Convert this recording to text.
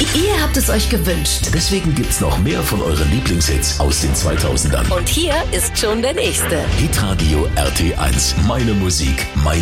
Ihr habt es euch gewünscht. Deswegen gibt's noch mehr von euren Lieblingshits aus den 2000ern. Und hier ist schon der nächste. Hitradio RT1. Meine Musik, mein